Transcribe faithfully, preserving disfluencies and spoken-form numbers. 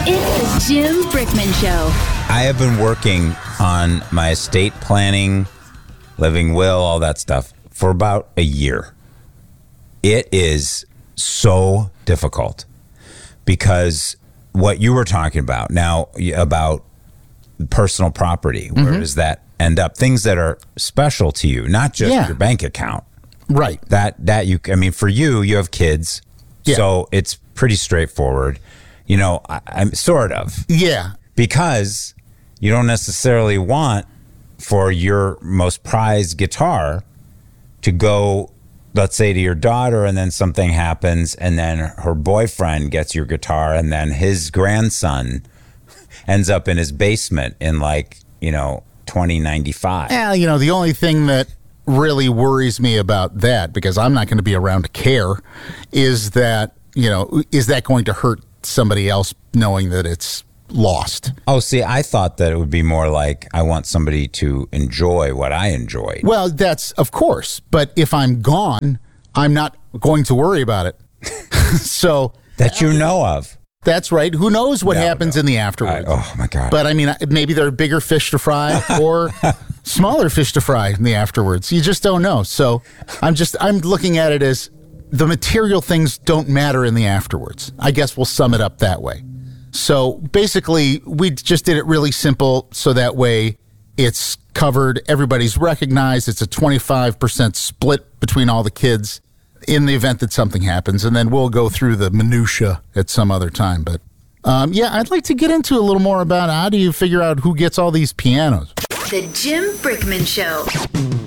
It's the Jim Brickman Show. I have been working on my estate planning, living will, all that stuff for about a year. It is so difficult because what you were talking about now about personal property, where Mm-hmm. does that end up? Things that are special to you, not just Yeah. your bank account. Right. That that you, I mean, for you, you have kids, Yeah. so it's pretty straightforward. You know, I, I'm sort of Yeah. because you don't necessarily want for your most prized guitar to go, let's say, to your daughter, and then something happens, and then her boyfriend gets your guitar, and then his grandson ends up in his basement in like, you know, twenty ninety-five. Yeah, you know, the only thing that really worries me about that, because I'm not going to be around to care, is that, you know, is that going to hurt somebody else knowing that it's lost? Oh, see, I thought that it would be more like I want somebody to enjoy what I enjoyed. Well, that's of course. But if I'm gone, I'm not going to worry about it. So That you know of. that's right. Who knows what No, happens no. in the I, afterwards? oh, my God. But I mean, maybe there are bigger fish to fry or smaller fish to fry in the afterwards. You just don't know. So I'm just, I'm looking at it as the material things don't matter in the afterwards. I guess we'll sum it up that way. So basically, we just did it really simple so that way it's covered. Everybody's recognized. It's a twenty-five percent split between all the kids in the event that something happens. And then we'll go through the minutia at some other time. But um, yeah, I'd like to get into a little more about how do you figure out who gets all these pianos. The Jim Brickman Show.